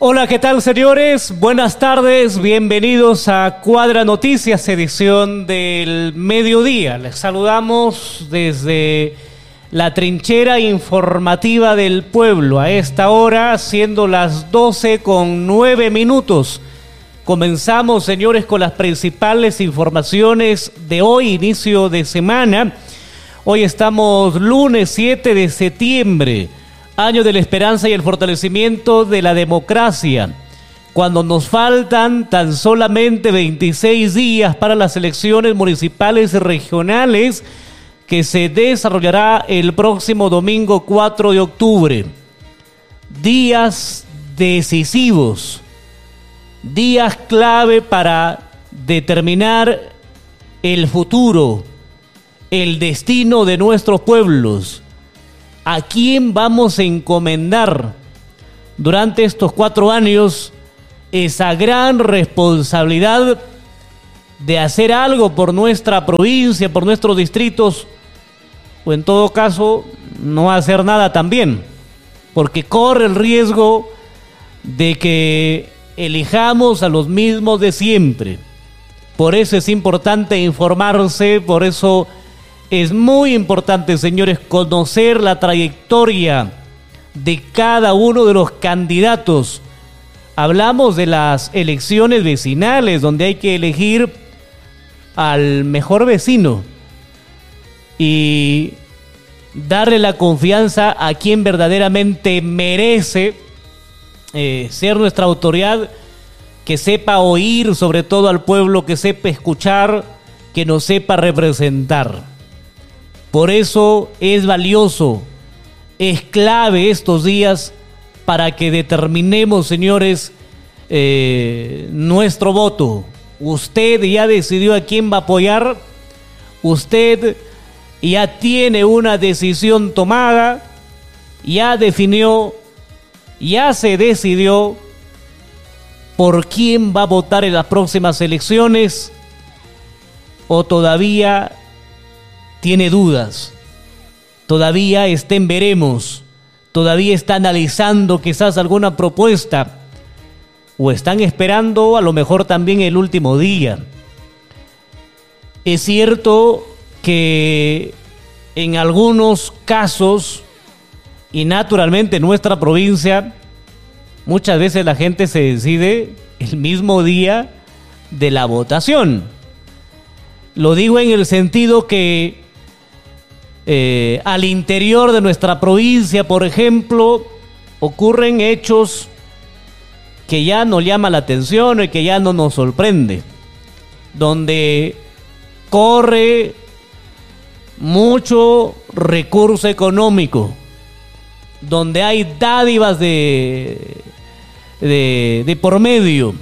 Hola, ¿qué tal, señores? Buenas tardes, bienvenidos a Cuadra Noticias, edición del mediodía. Les saludamos desde la trinchera informativa del pueblo. A esta hora, siendo las 12:09. Comenzamos, señores, con las principales informaciones de hoy, inicio de semana. Hoy estamos lunes 7 de septiembre. Año de la esperanza y el fortalecimiento de la democracia, cuando nos faltan tan solamente 26 días para las elecciones municipales y regionales que se desarrollará el próximo domingo 4 de octubre. Días decisivos, días clave para determinar el futuro, el destino de nuestros pueblos. ¿A quién vamos a encomendar durante estos 4 años esa gran responsabilidad de hacer algo por nuestra provincia, por nuestros distritos, o en todo caso no hacer nada también? Porque corre el riesgo de que elijamos a los mismos de siempre. Por eso es importante informarse, por eso es muy importante, señores, conocer la trayectoria de cada uno de los candidatos. Hablamos de las elecciones vecinales, donde hay que elegir al mejor vecino y darle la confianza a quien verdaderamente merece ser nuestra autoridad, que sepa oír sobre todo al pueblo, que sepa escuchar, que nos sepa representar. Por eso es valioso, es clave estos días para que determinemos, señores, nuestro voto. Usted ya decidió a quién va a apoyar, usted ya tiene una decisión tomada, ya definió, ya se decidió por quién va a votar en las próximas elecciones, o todavía tiene dudas, todavía está en veremos, todavía está analizando quizás alguna propuesta, o están esperando a lo mejor también el último día. Es cierto que en algunos casos, y naturalmente en nuestra provincia, muchas veces la gente se decide el mismo día de la votación. Lo digo en el sentido que al interior de nuestra provincia, por ejemplo, ocurren hechos que ya nos llama la atención y que ya no nos sorprende, donde corre mucho recurso económico, donde hay dádivas de por medio,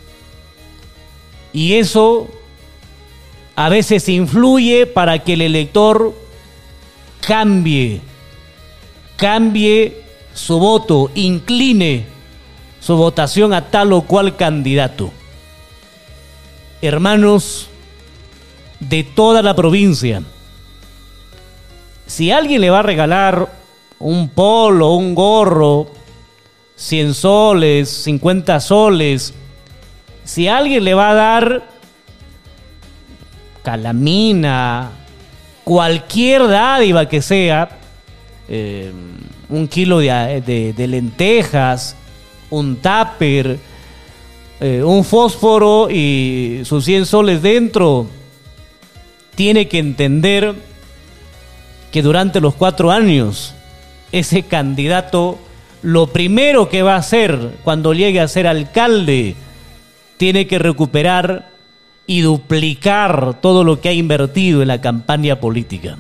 y eso a veces influye para que el elector cambie su voto, incline su votación a tal o cual candidato. Hermanos de toda la provincia, si alguien le va a regalar un polo, un gorro, 100 soles, 50 soles, si alguien le va a dar calamina, cualquier dádiva que sea, 1 kilo de lentejas, un tupper, un fósforo y sus 100 soles dentro, tiene que entender que durante los 4 años ese candidato, lo primero que va a hacer cuando llegue a ser alcalde, tiene que recuperar y duplicar todo lo que ha invertido en la campaña política.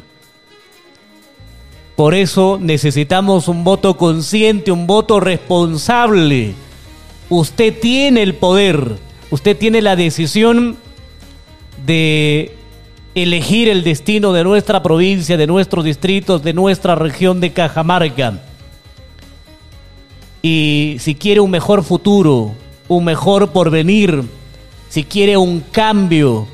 Por eso necesitamos un voto consciente, un voto responsable. Usted tiene el poder, usted tiene la decisión de elegir el destino de nuestra provincia, de nuestros distritos, de nuestra región de Cajamarca. Y si quiere un mejor futuro, un mejor porvenir, si quiere un cambio,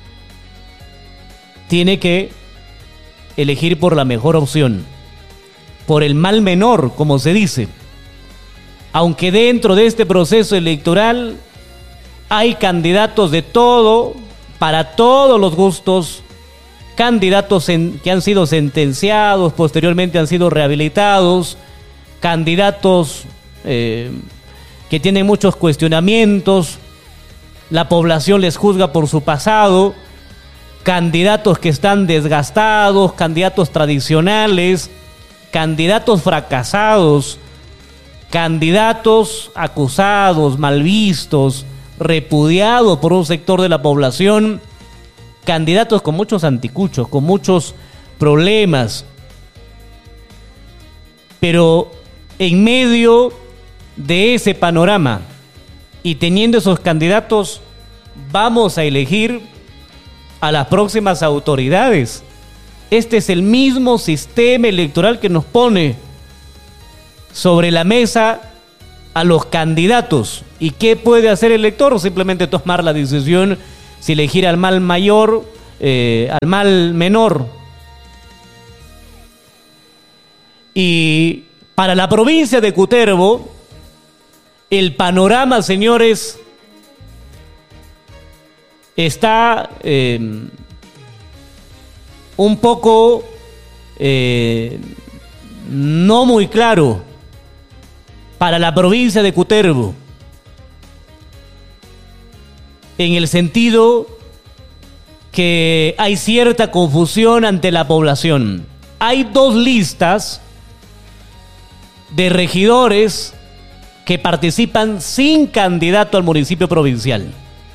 tiene que elegir por la mejor opción, por el mal menor, como se dice. aunque dentro de este proceso electoral hay candidatos de todo, para todos los gustos, candidatos que han sido sentenciados, posteriormente han sido rehabilitados, candidatos que tienen muchos cuestionamientos, la población les juzga por su pasado, candidatos que están desgastados, candidatos tradicionales, candidatos fracasados, candidatos acusados, mal vistos, repudiados por un sector de la población, candidatos con muchos anticuchos, con muchos problemas. Pero en medio de ese panorama y teniendo esos candidatos, vamos a elegir a las próximas autoridades. Este es el mismo sistema electoral que nos pone sobre la mesa a los candidatos. ¿Y qué puede hacer el elector? Simplemente tomar la decisión si elegir al mal mayor, al mal menor. Y para la provincia de Cutervo, el panorama, señores, está un poco no muy claro para la provincia de Cutervo, en el sentido que hay cierta confusión ante la población. Hay dos listas de regidores que participan sin candidato al municipio provincial.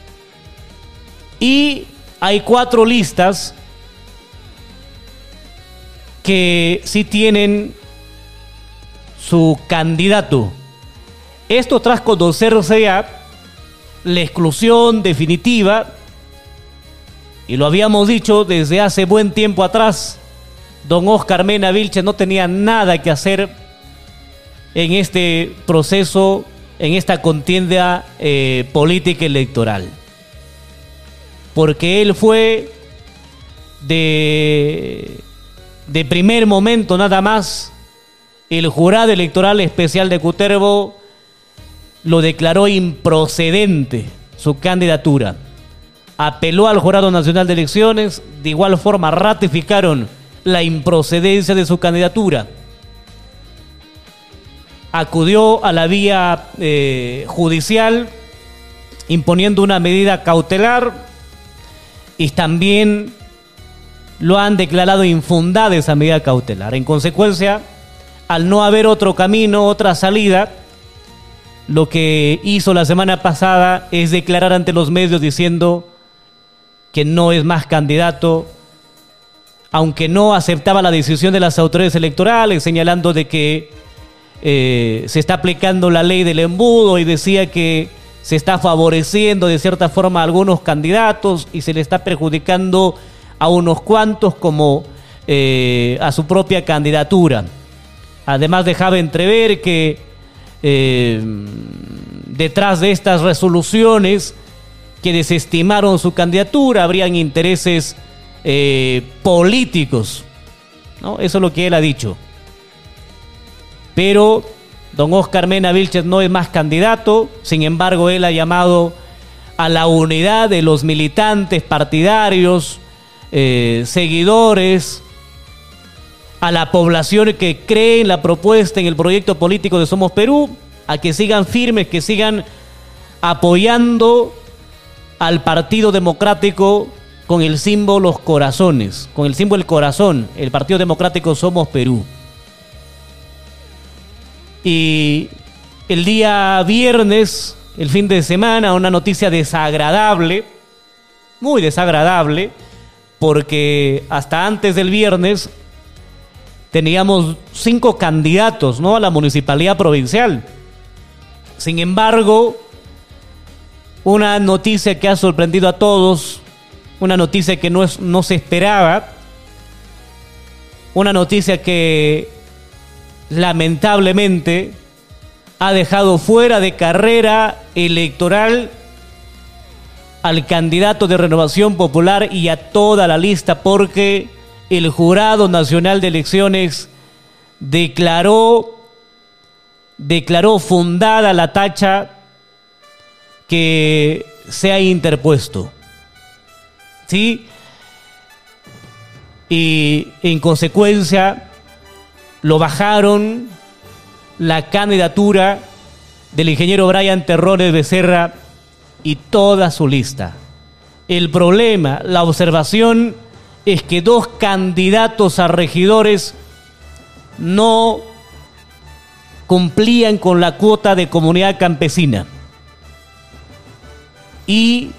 Y hay 4 listas que sí tienen su candidato. Esto tras conocerse ya la exclusión definitiva, y lo habíamos dicho desde hace buen tiempo atrás, don Óscar Mena Vilches no tenía nada que hacer en este proceso, en esta contienda política electoral, porque él fue de primer momento nada más. El jurado electoral especial de Cutervo lo declaró improcedente su candidatura. Apeló al Jurado Nacional de Elecciones, de igual forma ratificaron la improcedencia de su candidatura. Acudió a la vía judicial imponiendo una medida cautelar y también lo han declarado infundada esa medida cautelar. En consecuencia, al no haber otro camino, otra salida, lo que hizo la semana pasada es declarar ante los medios diciendo que no es más candidato, aunque no aceptaba la decisión de las autoridades electorales, señalando de que se está aplicando la ley del embudo y decía que se está favoreciendo de cierta forma a algunos candidatos y se le está perjudicando a unos cuantos como a su propia candidatura. Además dejaba entrever que detrás de estas resoluciones que desestimaron su candidatura habrían intereses políticos, ¿no? Eso es lo que él ha dicho. Pero don Óscar Mena Vilches no es más candidato. Sin embargo, él ha llamado a la unidad de los militantes partidarios, seguidores, a la población que cree en la propuesta, en el proyecto político de Somos Perú, a que sigan firmes, que sigan apoyando al Partido Democrático con el símbolo los corazones, con el símbolo del corazón, el Partido Democrático Somos Perú. Y el día viernes, el fin de semana, una noticia desagradable, muy desagradable, porque hasta antes del viernes teníamos 5 candidatos, ¿no?, a la municipalidad provincial. Sin embargo, una noticia que ha sorprendido a todos, una noticia que no se esperaba, una noticia que lamentablemente ha dejado fuera de carrera electoral al candidato de Renovación Popular y a toda la lista, porque el Jurado Nacional de Elecciones declaró declaró fundada la tacha que se ha interpuesto, ¿sí? Y en consecuencia lo bajaron la candidatura del ingeniero Brian Terrones Becerra y toda su lista. El problema, la observación, es que 2 candidatos a regidores no cumplían con la cuota de comunidad campesina. Y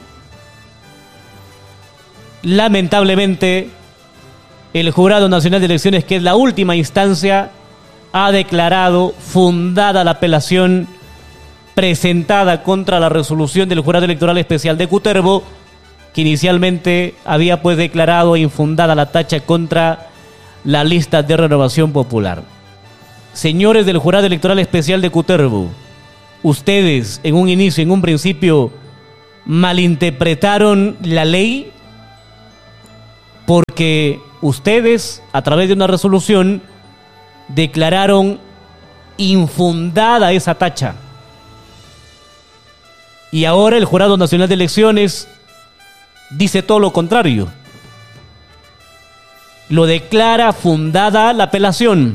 lamentablemente el Jurado Nacional de Elecciones, que es la última instancia, ha declarado fundada la apelación presentada contra la resolución del Jurado Electoral Especial de Cutervo, que inicialmente había pues declarado infundada la tacha contra la lista de Renovación Popular. Señores del Jurado Electoral Especial de Cutervo, ustedes en un inicio, en un principio, malinterpretaron la ley, porque ustedes, a través de una resolución, declararon infundada esa tacha. Y ahora el Jurado Nacional de Elecciones dice todo lo contrario. Lo declara fundada la apelación.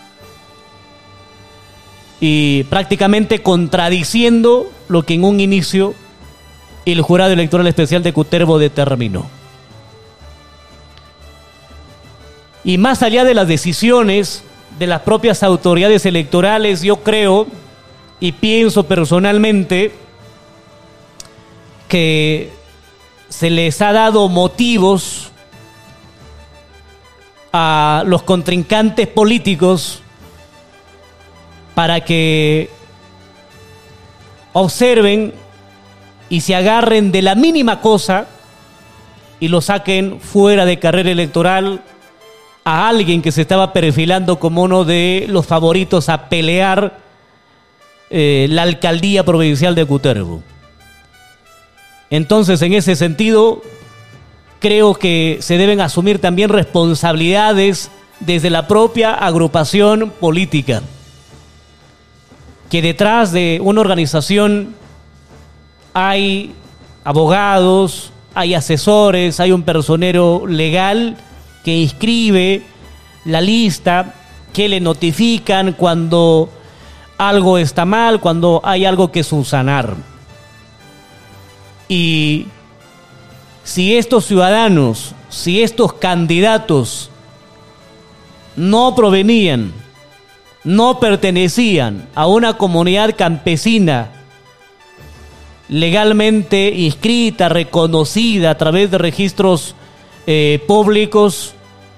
Y prácticamente contradiciendo lo que en un inicio el Jurado Electoral Especial de Cutervo determinó. Y más allá de las decisiones de las propias autoridades electorales, yo creo y pienso personalmente que se les ha dado motivos a los contrincantes políticos para que observen y se agarren de la mínima cosa y lo saquen fuera de carrera electoral a alguien que se estaba perfilando como uno de los favoritos a pelear la alcaldía provincial de Cutervo. Entonces, en ese sentido, creo que se deben asumir también responsabilidades desde la propia agrupación política, que detrás de una organización hay abogados, hay asesores, hay un personero legal que inscribe la lista, que le notifican cuando algo está mal, cuando hay algo que subsanar. Y si estos ciudadanos, si estos candidatos no provenían, no pertenecían a una comunidad campesina legalmente inscrita, reconocida a través de registros públicos,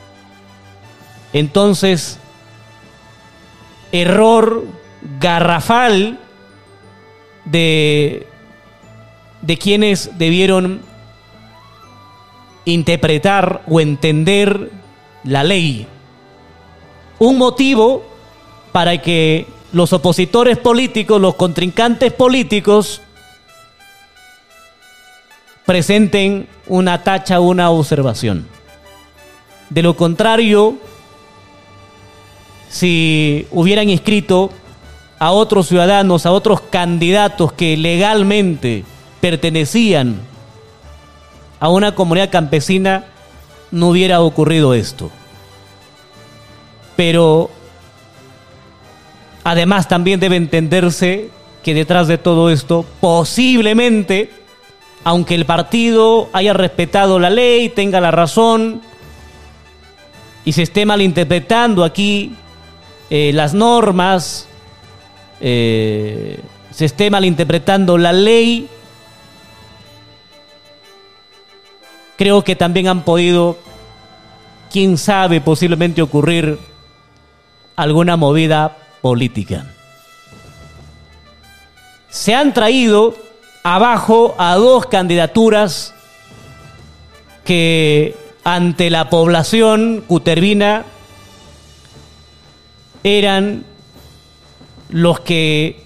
entonces error garrafal de quienes debieron interpretar o entender la ley. Un motivo para que los opositores políticos, los contrincantes políticos, presenten una tacha, una observación. De lo contrario, si hubieran inscrito a otros ciudadanos, a otros candidatos que legalmente pertenecían a una comunidad campesina, no hubiera ocurrido esto. Pero además también debe entenderse que detrás de todo esto, posiblemente, aunque el partido haya respetado la ley, tenga la razón y se esté malinterpretando aquí las normas, se esté malinterpretando la ley, creo que también han podido, quién sabe, posiblemente ocurrir alguna movida política. Se han traído abajo a 2 candidaturas que ante la población cutervina eran los que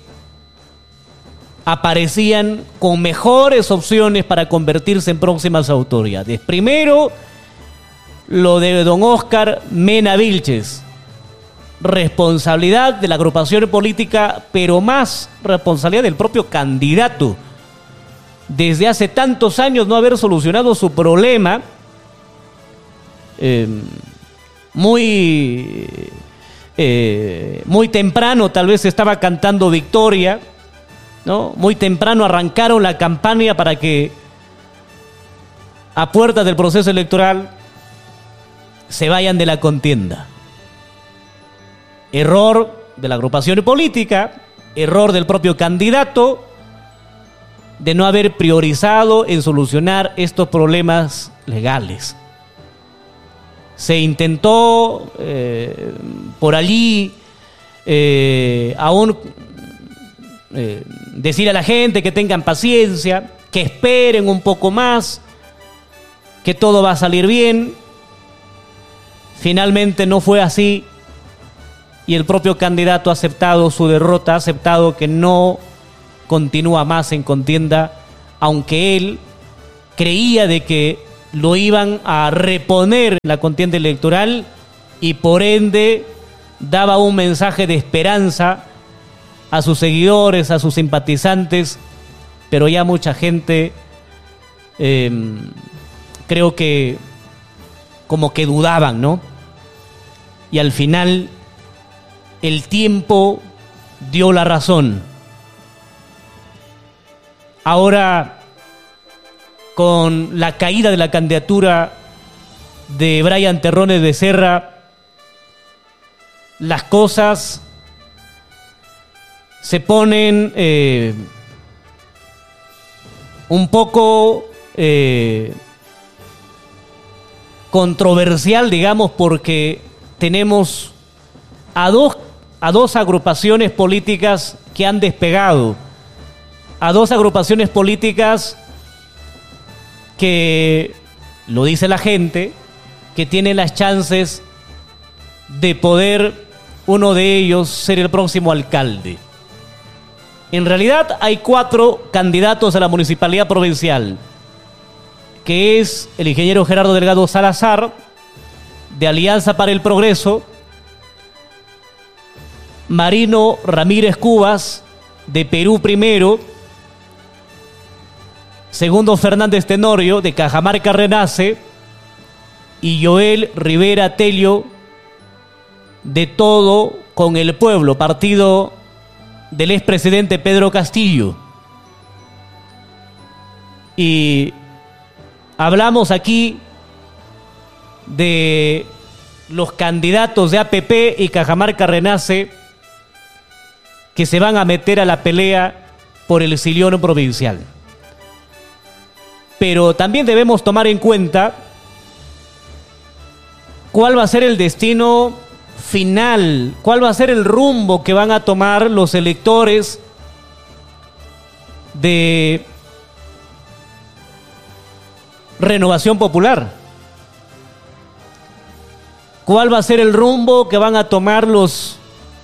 aparecían con mejores opciones para convertirse en próximas autoridades. Primero, lo de don Óscar Mena Vilches, responsabilidad de la agrupación política, pero más responsabilidad del propio candidato. Desde hace tantos años no haber solucionado su problema, muy temprano tal vez estaba cantando victoria, ¿no? Muy temprano arrancaron la campaña para que a puertas del proceso electoral se vayan de la contienda. Error de la agrupación política, error del propio candidato de no haber priorizado en solucionar estos problemas legales. Se intentó por allí aún decir a la gente que tengan paciencia, que esperen un poco más, que todo va a salir bien. Finalmente no fue así y el propio candidato ha aceptado su derrota, ha aceptado que no continúa más en contienda, aunque él creía de que lo iban a reponer en la contienda electoral y por ende daba un mensaje de esperanza a sus seguidores, a sus simpatizantes, pero ya mucha gente creo que como que dudaban, ¿no? Y al final el tiempo dio la razón. Ahora, con la caída de la candidatura de Brian Terrones Becerra, las cosas se ponen un poco controversial, digamos, porque tenemos a dos agrupaciones políticas que han despegado, a dos agrupaciones políticas que, lo dice la gente, que tienen las chances de poder uno de ellos ser el próximo alcalde. En realidad hay 4 candidatos a la municipalidad provincial, que es el ingeniero Gerardo Delgado Salazar, de Alianza para el Progreso, Marino Ramírez Cubas, de Perú Primero, Segundo Fernández Tenorio, de Cajamarca Renace, y Joel Rivera Tello, de Todo con el Pueblo, partido del expresidente Pedro Castillo. Y hablamos aquí de los candidatos de APP y Cajamarca Renace que se van a meter a la pelea por el sillón provincial. Pero también debemos tomar en cuenta cuál va a ser el destino final, cuál va a ser el rumbo que van a tomar los electores de Renovación Popular. ¿Cuál va a ser el rumbo que van a tomar los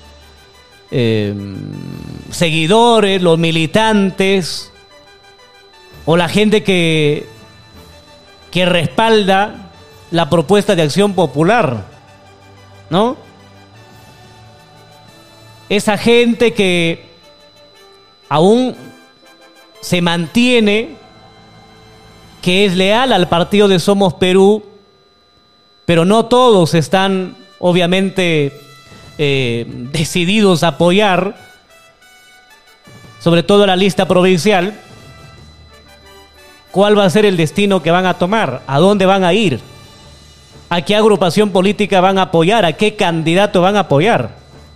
seguidores, los militantes o la gente que respalda la propuesta de Acción Popular, ¿no? Esa gente que aún se mantiene, que es leal al partido de Somos Perú, pero no todos están obviamente decididos a apoyar, sobre todo la lista provincial. ¿Cuál va a ser el destino que van a tomar? ¿A dónde van a ir? ¿A qué agrupación política van a apoyar? ¿A qué candidato van a apoyar?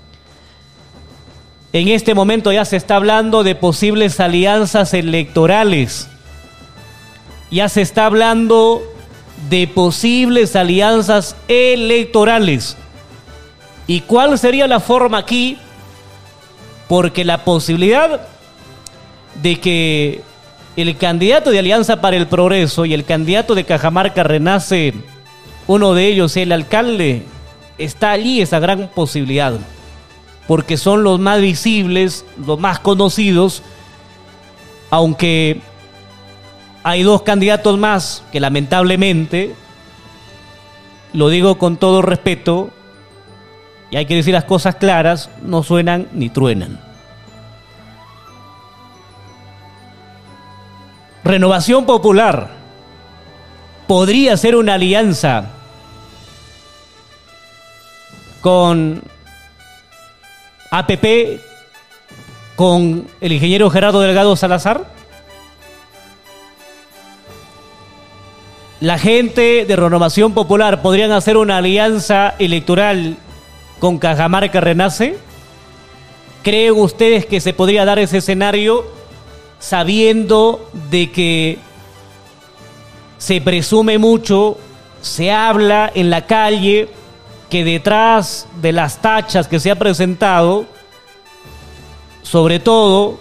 En este momento ya se está hablando de posibles alianzas electorales. Ya se está hablando de posibles alianzas electorales. ¿Y cuál sería la forma aquí? Porque la posibilidad de que el candidato de Alianza para el Progreso y el candidato de Cajamarca Renace, uno de ellos el alcalde, está allí esa gran posibilidad, porque son los más visibles, los más conocidos, aunque hay 2 candidatos más que lamentablemente, lo digo con todo respeto y hay que decir las cosas claras, no suenan ni truenan. Renovación Popular podría ser una alianza con APP, con el ingeniero Gerardo Delgado Salazar. La gente de Renovación Popular podrían hacer una alianza electoral con Cajamarca Renace. ¿Creen ustedes que se podría dar ese escenario sabiendo de que se presume mucho, se habla en la calle que detrás de las tachas que se ha presentado, sobre todo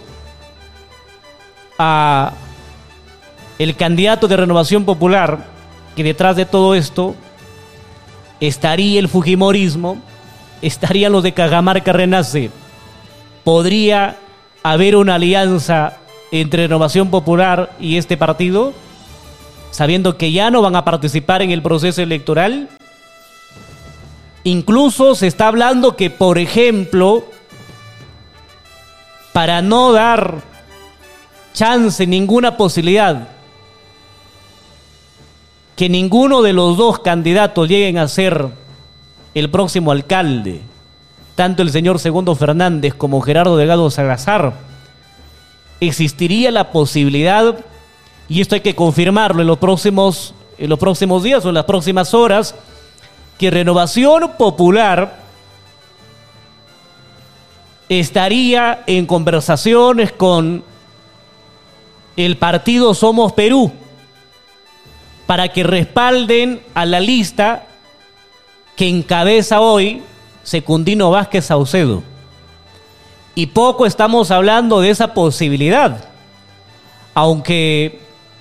a el candidato de Renovación Popular, que detrás de todo esto estaría el fujimorismo, estarían los de Cajamarca Renace? ¿Podría haber una alianza entre Renovación Popular y este partido, sabiendo que ya no van a participar en el proceso electoral? Incluso se está hablando que, por ejemplo, para no dar chance, ninguna posibilidad que ninguno de los dos candidatos lleguen a ser el próximo alcalde, tanto el señor Segundo Fernández como Gerardo Delgado Salazar, existiría la posibilidad, y esto hay que confirmarlo en los próximos días o en las próximas horas, que Renovación Popular estaría en conversaciones con el partido Somos Perú para que respalden a la lista que encabeza hoy Secundino Vázquez Saucedo. Y poco estamos hablando de esa posibilidad, aunque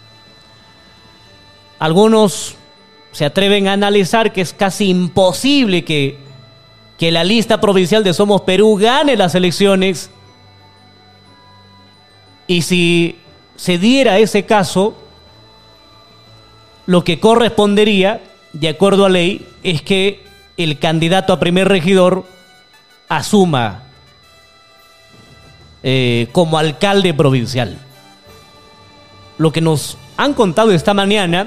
algunos se atreven a analizar que es casi imposible que la lista provincial de Somos Perú gane las elecciones. Y si se diera ese caso, lo que correspondería, de acuerdo a ley, es que el candidato a primer regidor asuma como alcalde provincial. Lo que nos han contado esta mañana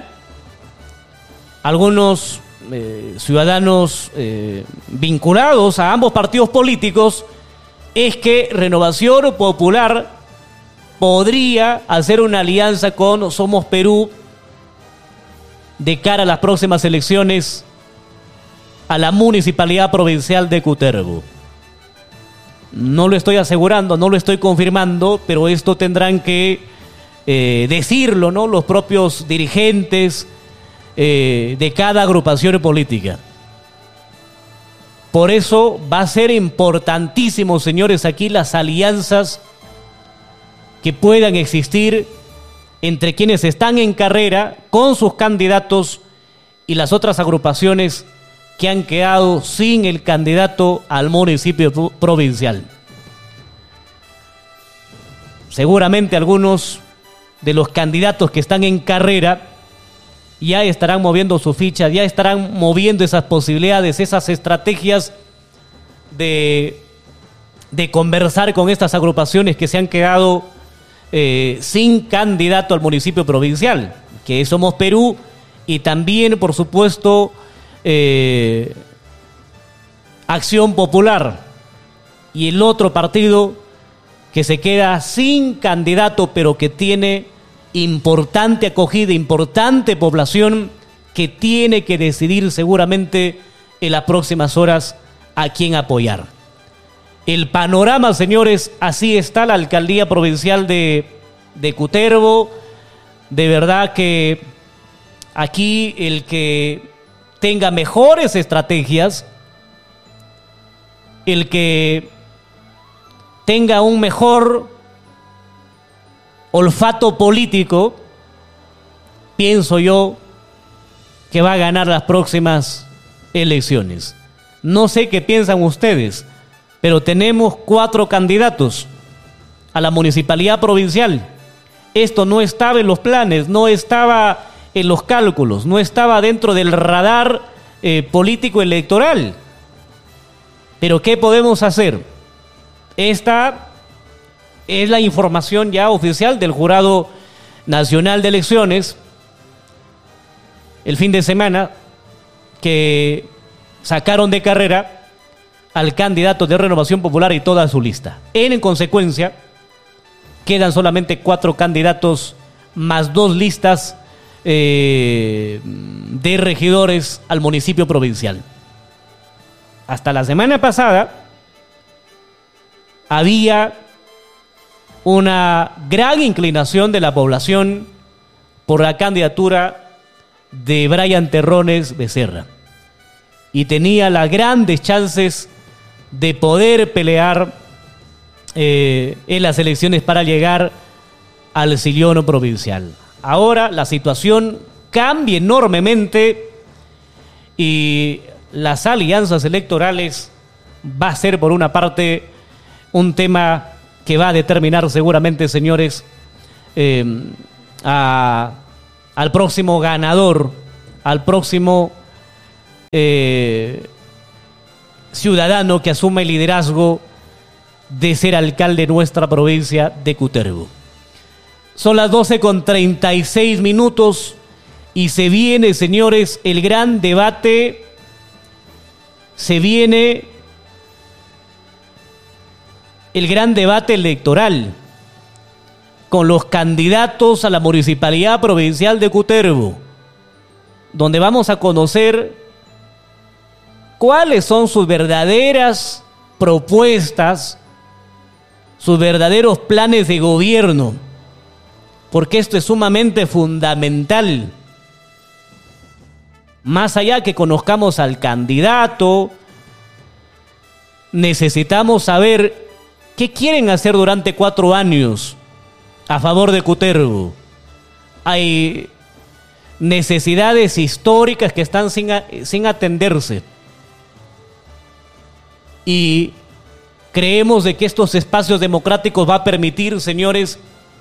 algunos ciudadanos vinculados a ambos partidos políticos es que Renovación Popular podría hacer una alianza con Somos Perú de cara a las próximas elecciones a la Municipalidad Provincial de Cutervo. No lo estoy asegurando, no lo estoy confirmando, pero esto tendrán que decirlo, ¿no?, los propios dirigentes de cada agrupación política. Por eso va a ser importantísimo, señores, aquí las alianzas que puedan existir entre quienes están en carrera con sus candidatos y las otras agrupaciones que han quedado sin el candidato al municipio provincial. Seguramente algunos de los candidatos que están en carrera ya estarán moviendo su ficha, ya estarán moviendo esas posibilidades, esas estrategias de conversar con estas agrupaciones que se han quedado sin candidato al municipio provincial, que Somos Perú, y también, por supuesto, Acción Popular, y el otro partido que se queda sin candidato, pero que tiene importante acogida, importante población, que tiene que decidir seguramente en las próximas horas a quién apoyar. El panorama, señores, así está la alcaldía provincial de Cutervo. De verdad que aquí el que tenga mejores estrategias, el que tenga un mejor olfato político, pienso yo que va a ganar las próximas elecciones. No sé qué piensan ustedes, pero tenemos 4 candidatos a la municipalidad provincial. Esto no estaba en los planes, no estaba en los cálculos, no estaba dentro del radar político electoral. Pero ¿qué podemos hacer? Esta es la información ya oficial del Jurado Nacional de Elecciones el fin de semana, que sacaron de carrera al candidato de Renovación Popular y toda su lista. En consecuencia, quedan solamente 4 candidatos más 2 listas de regidores al municipio provincial. Hasta la semana pasada había una gran inclinación de la población por la candidatura de Brian Terrones Becerra, y tenía las grandes chances de poder pelear en las elecciones para llegar al sillón provincial. Ahora la situación cambia enormemente y las alianzas electorales va a ser, por una parte, un tema que va a determinar seguramente, señores, al próximo ganador, al próximo ciudadano que asuma el liderazgo de ser alcalde de nuestra provincia de Cutervo. Son las 12:36 y se viene, señores, el gran debate. Se viene el gran debate electoral con los candidatos a la Municipalidad Provincial de Cutervo, donde vamos a conocer cuáles son sus verdaderas propuestas, sus verdaderos planes de gobierno, porque esto es sumamente fundamental. Más allá que conozcamos al candidato, necesitamos saber qué quieren hacer durante 4 años a favor de Cutervo. Hay necesidades históricas que están sin atenderse. Y creemos de que estos espacios democráticos va a permitir, señores,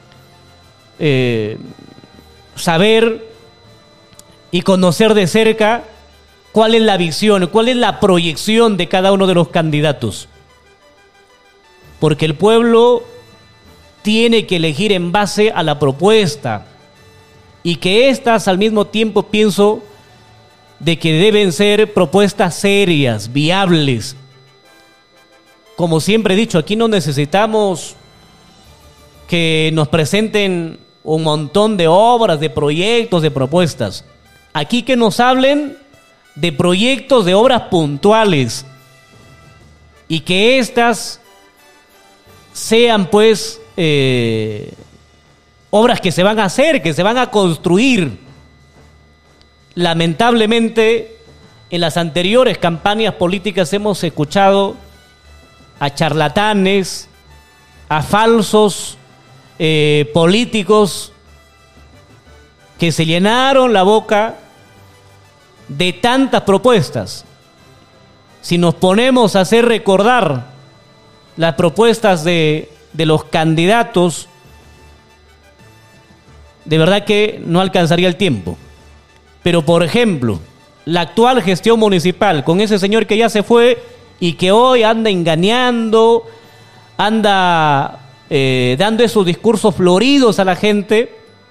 saber y conocer de cerca cuál es la visión, cuál es la proyección de cada uno de los candidatos. Porque el pueblo tiene que elegir en base a la propuesta, y que estas, al mismo tiempo, pienso de que deben ser propuestas serias, viables. Como siempre he dicho, aquí no necesitamos que nos presenten un montón de obras, de proyectos, de propuestas. Aquí que nos hablen de proyectos, de obras puntuales, y que estas sean, pues, obras que se van a hacer, que se van a construir. Lamentablemente, en las anteriores campañas políticas hemos escuchado a charlatanes, a falsos políticos que se llenaron la boca de tantas propuestas. Si nos ponemos a hacer recordar las propuestas de los candidatos, de verdad que no alcanzaría el tiempo. Pero, por ejemplo, la actual gestión municipal, con ese señor que ya se fue y que hoy anda engañando, anda dando esos discursos floridos a la gente,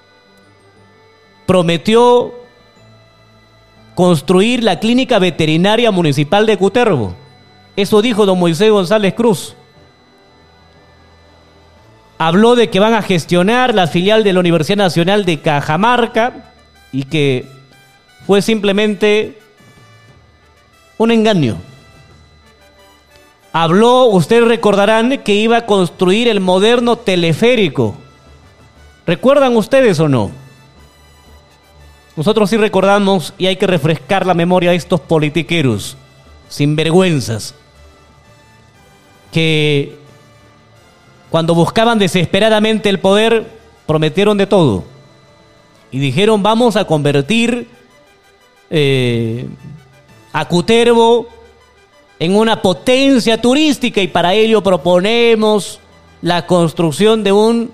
prometió construir la clínica veterinaria municipal de Cutervo. Eso dijo don Moisés González Cruz. Habló de que van a gestionar la filial de la Universidad Nacional de Cajamarca, y que fue simplemente un engaño. Habló, ustedes recordarán, que iba a construir el moderno teleférico. ¿Recuerdan ustedes o no? Nosotros sí recordamos, y hay que refrescar la memoria de estos politiqueros sinvergüenzas que cuando buscaban desesperadamente el poder prometieron de todo y dijeron: vamos a convertir a Cutervo en una potencia turística, y para ello proponemos la construcción de un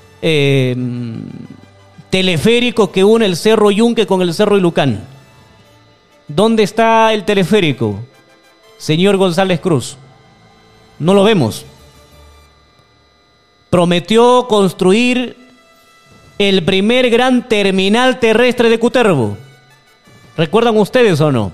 teleférico que une el Cerro Yunque con el Cerro Ilucán. ¿Dónde está el teleférico? señor González Cruz? No lo vemos. Prometió construir el primer gran terminal terrestre de Cutervo. ¿Recuerdan ustedes o no?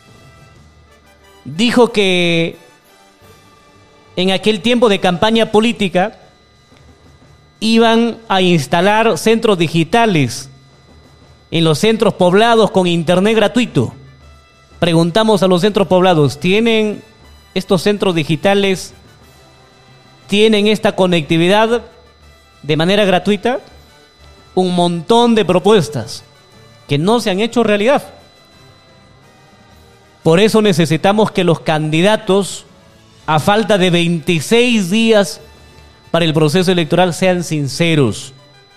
Dijo que en aquel tiempo de campaña política iban a instalar centros digitales en los centros poblados con internet gratuito. Preguntamos a los centros poblados, ¿tienen estos centros digitales, tienen esta conectividad de manera gratuita? Un montón de propuestas que no se han hecho realidad. Por eso necesitamos que los candidatos, a falta de 26 días para el proceso electoral, sean sinceros.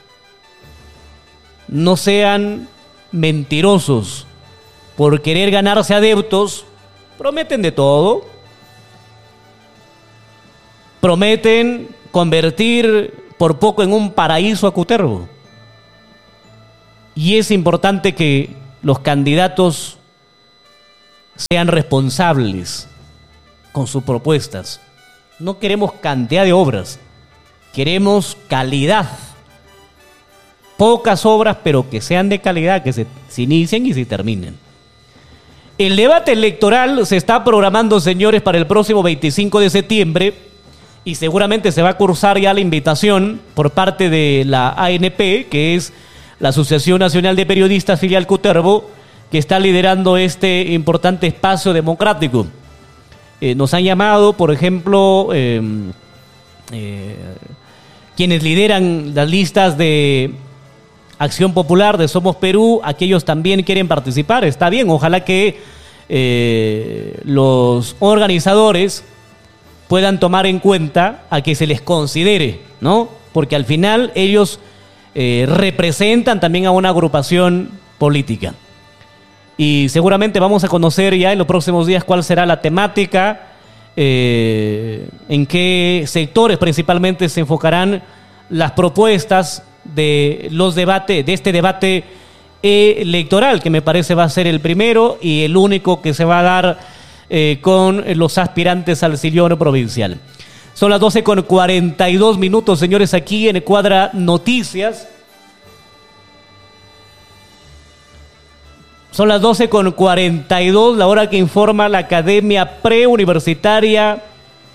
No sean mentirosos. Por querer ganarse adeptos, prometen de todo. Prometen convertir por poco en un paraíso a Cutervo. Y es importante que los candidatos sean responsables con sus propuestas. No queremos cantidad de obras, queremos calidad. Pocas obras, pero que sean de calidad, que se inicien y se terminen. El debate electoral se está programando, señores, para el próximo 25 de septiembre y seguramente se va a cursar ya la invitación por parte de la ANP, que es la Asociación Nacional de Periodistas Filial Cutervo, que está liderando este importante espacio democrático. Nos han llamado, por ejemplo, quienes lideran las listas de Acción Popular, de Somos Perú, aquellos también quieren participar. Está bien, ojalá que los organizadores puedan tomar en cuenta a que se les considere, ¿no? Porque al final ellos representan también a una agrupación política. Y seguramente vamos a conocer ya en los próximos días cuál será la temática, en qué sectores principalmente se enfocarán las propuestas de los debates, de este debate electoral, que me parece va a ser el primero y el único que se va a dar con los aspirantes al sillón provincial. Son las 12:42, señores, aquí en Cuadra Noticias. Son las 12:42, la hora que informa la Academia Preuniversitaria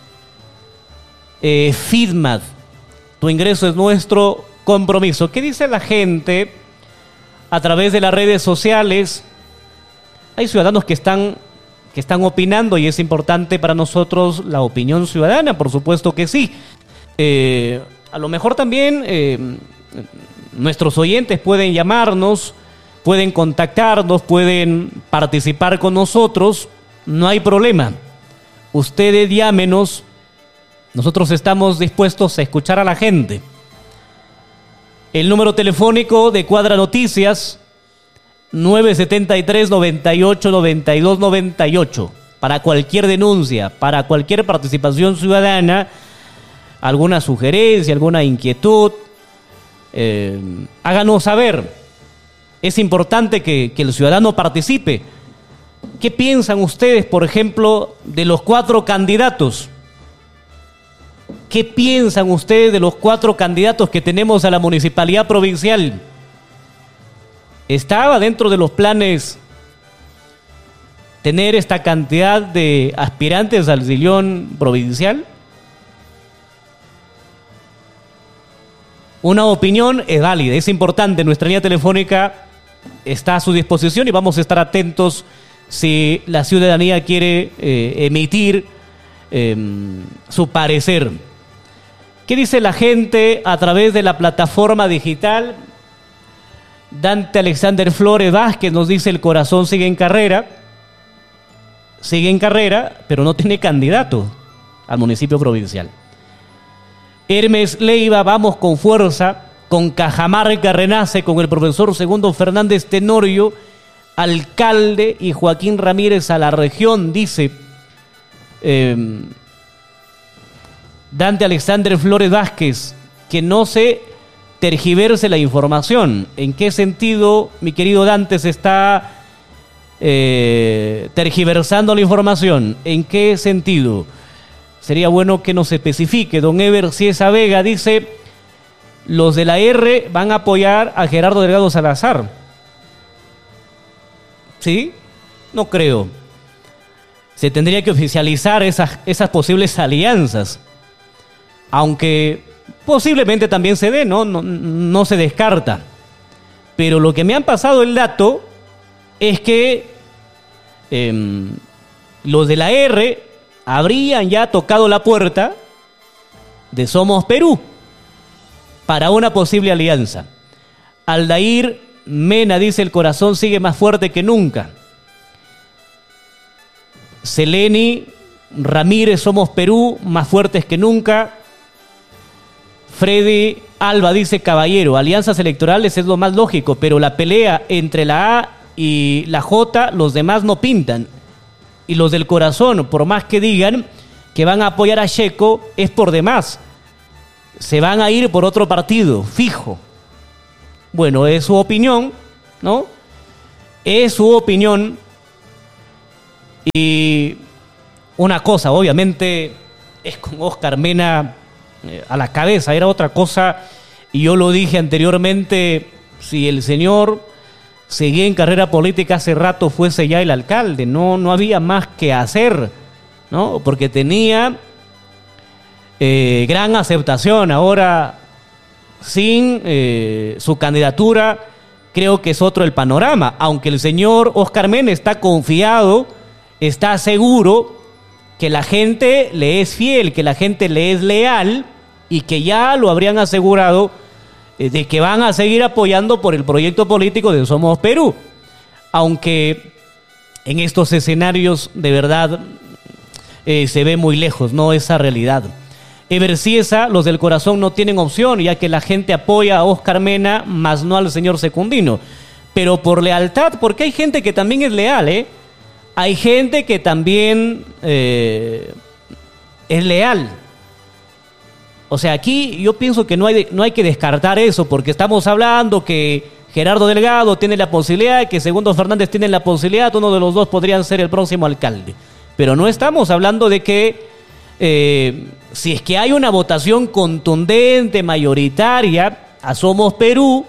FIDMAD. Tu ingreso es nuestro compromiso. ¿Qué dice la gente a través de las redes sociales? Hay ciudadanos que están opinando y es importante para nosotros la opinión ciudadana, por supuesto que sí. A lo mejor también nuestros oyentes pueden llamarnos, pueden contactarnos, pueden participar con nosotros, no hay problema. Ustedes llámenos, nosotros estamos dispuestos a escuchar a la gente. El número telefónico de Cuadra Noticias, 973-98-92-98. Para cualquier denuncia, para cualquier participación ciudadana, alguna sugerencia, alguna inquietud, háganos saber. Es importante que el ciudadano participe. ¿Qué piensan ustedes, por ejemplo, de los 4 candidatos? ¿Qué piensan ustedes de los 4 candidatos que tenemos a la municipalidad provincial? ¿Estaba dentro de los planes tener esta cantidad de aspirantes al sillón provincial? Una opinión es válida, es importante. Nuestra línea telefónica está a su disposición y vamos a estar atentos si la ciudadanía quiere emitir su parecer. ¿Qué dice la gente a través de la plataforma digital? Dante Alexander Flores Vázquez nos dice: el corazón sigue en carrera, pero no tiene candidato al municipio provincial. Hermes Leiva: vamos con fuerza, con Cajamarca renace, con el profesor Segundo Fernández Tenorio, alcalde, y Joaquín Ramírez a la región, dice Dante Alexander Flores Vázquez. Que no se tergiverse la información. ¿En qué sentido, mi querido Dante, se está tergiversando la información. ¿En qué sentido? Sería bueno que nos especifique. Don Ever Ciesa Vega dice: los de la R van a apoyar a Gerardo Delgado Salazar. ¿Sí? No creo. Se tendría que oficializar esas posibles alianzas. Aunque posiblemente también se dé, no se descarta. Pero lo que me han pasado el dato es que los de la R habrían ya tocado la puerta de Somos Perú para una posible alianza. Aldair Mena dice: el corazón sigue más fuerte que nunca. Seleni Ramírez: Somos Perú, más fuertes que nunca. Freddy Alba dice: caballero, alianzas electorales es lo más lógico, pero la pelea entre la A y la J, los demás no pintan. Y los del corazón, por más que digan que van a apoyar a Checo, es por demás. Se van a ir por otro partido, fijo. Bueno, es su opinión, ¿no? Es su opinión. Y una cosa, obviamente, es con Óscar Mena a la cabeza, era otra cosa. Y yo lo dije anteriormente: si el señor seguía en carrera política hace rato, fuese ya el alcalde. No había más que hacer, ¿no? Porque tenía gran aceptación. Ahora, sin su candidatura, creo que es otro el panorama. Aunque el señor Óscar Mena está confiado, está seguro que la gente le es fiel, que la gente le es leal, y que ya lo habrían asegurado de que van a seguir apoyando por el proyecto político de Somos Perú. Aunque en estos escenarios de verdad se ve muy lejos, ¿no?, esa realidad. Ever Ciesa: los del corazón no tienen opción, ya que la gente apoya a Óscar Mena, más no al señor Secundino. Pero por lealtad, porque hay gente que también es leal, ¿eh? Hay gente que también es leal. O sea, aquí yo pienso que no hay que descartar eso, porque estamos hablando que Gerardo Delgado tiene la posibilidad, que Segundo Fernández tiene la posibilidad, uno de los dos podrían ser el próximo alcalde. Pero no estamos hablando de que si es que hay una votación contundente, mayoritaria, a Somos Perú,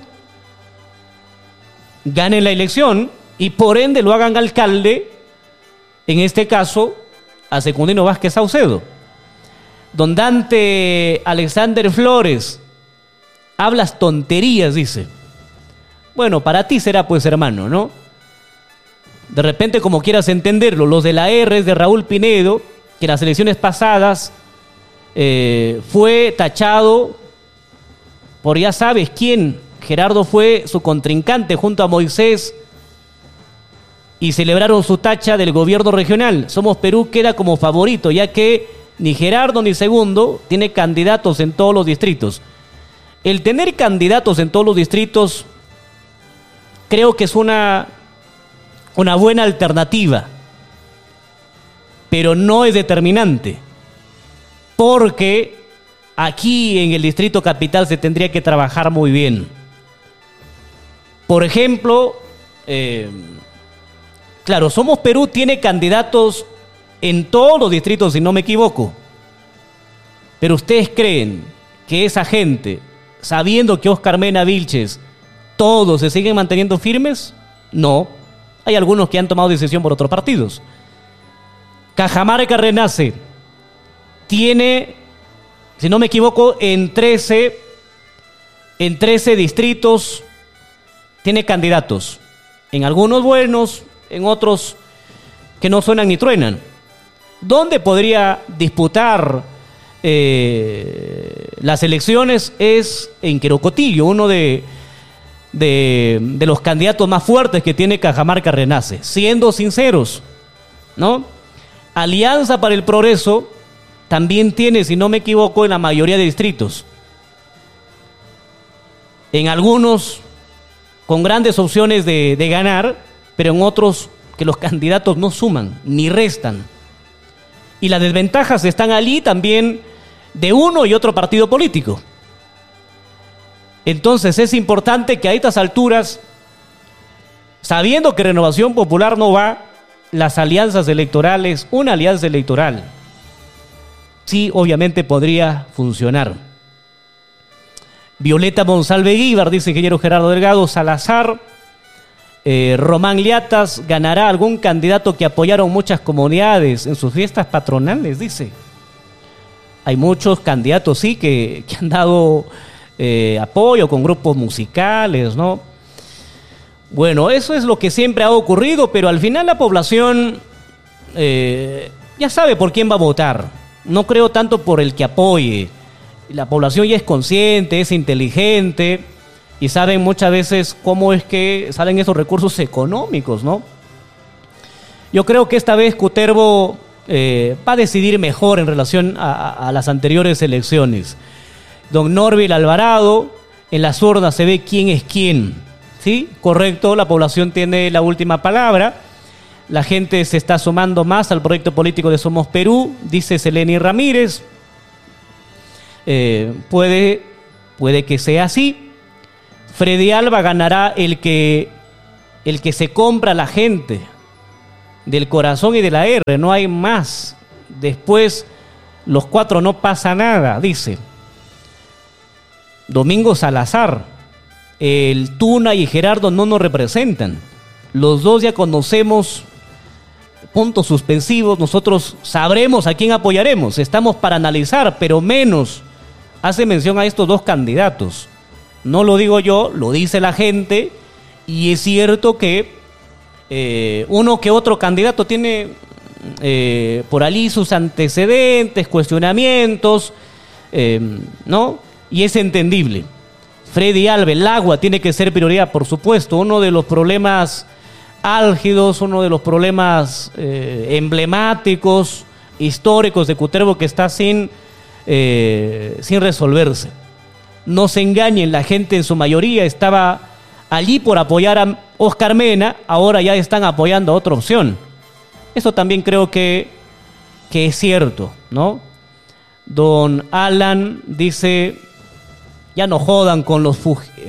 ganen la elección y por ende lo hagan alcalde, en este caso, a Secundino Vázquez Saucedo. Don Dante Alexander Flores: hablas tonterías, dice. Bueno, para ti será, pues, hermano, ¿no? De repente, como quieras entenderlo. Los de la R es de Raúl Pinedo, que en las elecciones pasadas fue tachado por ya sabes quién. Gerardo fue su contrincante junto a Moisés y celebraron su tacha del gobierno regional. Somos Perú queda como favorito, ya que ni Gerardo ni Segundo tiene candidatos en todos los distritos. El tener candidatos en todos los distritos creo que es una buena alternativa, pero no es determinante, porque aquí en el Distrito Capital se tendría que trabajar muy bien. Por ejemplo, claro, Somos Perú tiene candidatos en todos los distritos, si no me equivoco. Pero ¿ustedes creen que esa gente, sabiendo que Óscar Mena Vilches, todos se siguen manteniendo firmes? No. Hay algunos que han tomado decisión por otros partidos. Cajamarca Renace tiene, si no me equivoco, en 13 distritos tiene candidatos. En algunos buenos, en otros que no suenan ni truenan. ¿Dónde podría disputar las elecciones? Es en Querocotillo, uno de los candidatos más fuertes que tiene Cajamarca Renace. Siendo sinceros, ¿no? Alianza para el Progreso también tiene, si no me equivoco, en la mayoría de distritos. En algunos con grandes opciones de ganar, pero en otros que los candidatos no suman ni restan. Y las desventajas están allí también de uno y otro partido político. Entonces es importante que a estas alturas sabiendo que Renovación Popular no va, las alianzas electorales, una alianza electoral, sí, obviamente podría funcionar. Violeta Monsalve Guíbar, dice ingeniero Gerardo Delgado, Salazar, Román Liatas, ganará algún candidato que apoyaron muchas comunidades en sus fiestas patronales, dice. Hay muchos candidatos, sí, que han dado apoyo con grupos musicales, ¿no? Bueno, eso es lo que siempre ha ocurrido, pero al final la población ya sabe por quién va a votar. No creo tanto por el que apoye. La población ya es consciente, es inteligente y saben muchas veces cómo es que salen esos recursos económicos, ¿no? Yo creo que esta vez Cutervo va a decidir mejor en relación a las anteriores elecciones. Don Norville Alvarado, en las urnas se ve quién es quién, ¿sí? Correcto, la población tiene la última palabra. La gente se está sumando más al proyecto político de Somos Perú, dice Seleni Ramírez. Puede que sea así. Freddy Alba ganará el que se compra a la gente, del corazón y de la R, no hay más. Después, los cuatro no pasa nada, dice. Domingo Salazar, el Tuna y Gerardo no nos representan. Los dos ya conocemos puntos suspensivos, nosotros sabremos a quién apoyaremos, estamos para analizar, pero menos hace mención a estos dos candidatos. No lo digo yo, lo dice la gente, y es cierto que uno que otro candidato tiene por allí sus antecedentes, cuestionamientos, ¿no? Y es entendible. Freddy Alba, el agua tiene que ser prioridad, por supuesto. Uno de los problemas álgidos, uno de los problemas emblemáticos, históricos de Cutervo que está sin resolverse. No se engañen, la gente en su mayoría estaba allí por apoyar a Oscar Mena, ahora ya están apoyando a otra opción. Eso también creo que es cierto, ¿no? Don Alan dice, ya no jodan con los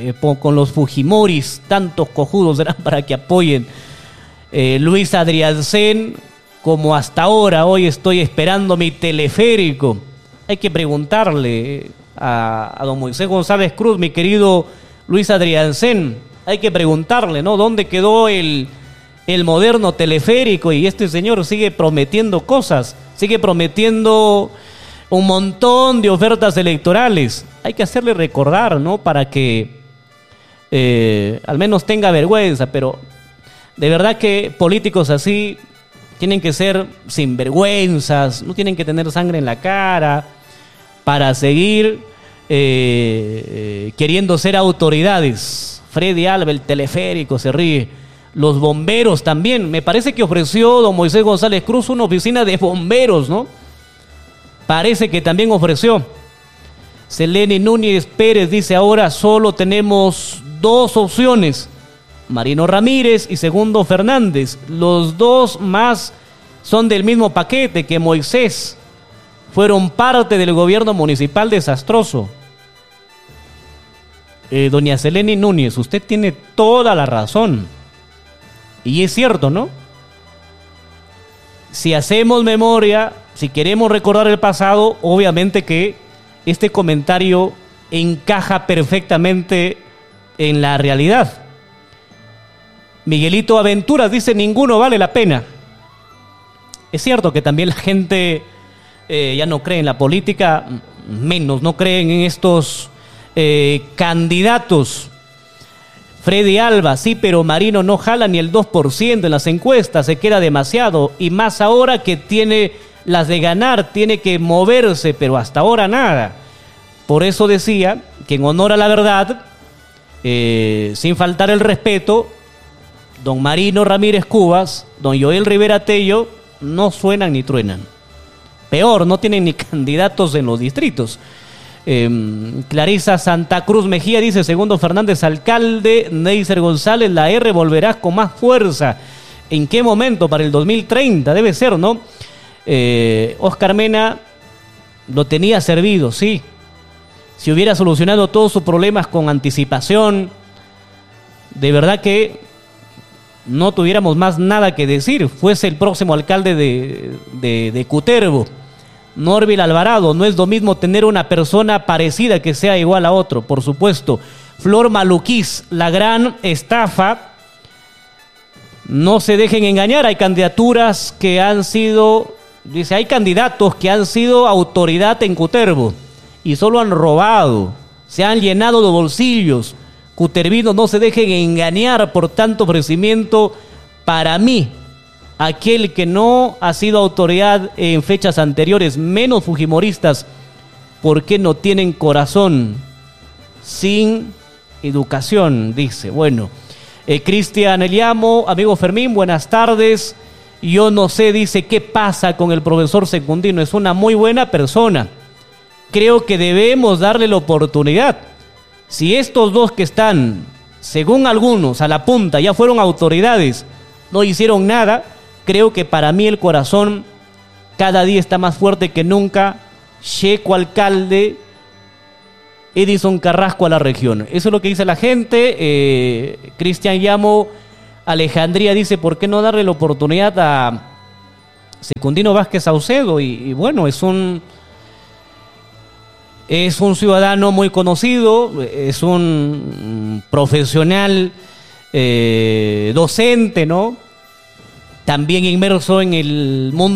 Fujimoris, tantos cojudos serán para que apoyen. Luis Adriancén, como hasta ahora, hoy estoy esperando mi teleférico. Hay que preguntarle a don Moisés González Cruz, mi querido Luis Adriancén, hay que preguntarle, ¿no? ¿Dónde quedó el moderno teleférico? Y este señor sigue prometiendo cosas, sigue prometiendo un montón de ofertas electorales. Hay que hacerle recordar, ¿no? Para que al menos tenga vergüenza, pero de verdad que políticos así tienen que ser sinvergüenzas, no tienen que tener sangre en la cara para seguir queriendo ser autoridades. Freddy Alba, el teleférico, se ríe. Los bomberos también. Me parece que ofreció don Moisés González Cruz una oficina de bomberos, ¿no? Parece que también ofreció. Selene Núñez Pérez dice, ahora solo tenemos dos opciones. Marino Ramírez y Segundo Fernández. Los dos más son del mismo paquete que Moisés. Fueron parte del gobierno municipal desastroso. Doña Selene Núñez, usted tiene toda la razón. Y es cierto, ¿no? Si hacemos memoria, si queremos recordar el pasado, obviamente que este comentario encaja perfectamente en la realidad. Miguelito Aventuras dice, ninguno vale la pena. Es cierto que también la gente ya no cree en la política, menos, no creen en estos candidatos. Freddy Alba, sí, pero Marino no jala ni el 2% en las encuestas, se queda demasiado, y más ahora que tiene las de ganar, tiene que moverse, pero hasta ahora nada. Por eso decía que en honor a la verdad, sin faltar el respeto, don Marino Ramírez Cubas, don Joel Rivera Tello, no suenan ni truenan. Peor, no tienen ni candidatos en los distritos. Clarisa Santa Cruz Mejía dice, Segundo Fernández alcalde, Neiser González, la R volverá con más fuerza. ¿En qué momento? Para el 2030, debe ser, ¿no? Oscar Mena lo tenía servido, sí. Si hubiera solucionado todos sus problemas con anticipación, de verdad que no tuviéramos más nada que decir, fuese el próximo alcalde de Cutervo, Norville Alvarado. No es lo mismo tener una persona parecida que sea igual a otro, por supuesto. Flor Maluquís, la gran estafa. No se dejen engañar, hay candidaturas que han sido, dice, hay candidatos que han sido autoridad en Cutervo y solo han robado, se han llenado de bolsillos. Cutervinos, no se dejen engañar por tanto ofrecimiento. Para mí, aquel que no ha sido autoridad en fechas anteriores, menos fujimoristas, porque no tienen corazón, sin educación, dice. Bueno, Cristian Eliamo, amigo Fermín, buenas tardes. Yo no sé, dice, qué pasa con el profesor Secundino, es una muy buena persona. Creo que debemos darle la oportunidad. Si estos dos que están, según algunos, a la punta, ya fueron autoridades, no hicieron nada, creo que para mí el corazón cada día está más fuerte que nunca. Checo alcalde, Edison Carrasco a la región. Eso es lo que dice la gente. Cristian Llamo, Alejandría dice, ¿por qué no darle la oportunidad a Secundino Vázquez Saucedo? Y bueno, es un ciudadano muy conocido, es un profesional docente, ¿no? También inmerso en el mundo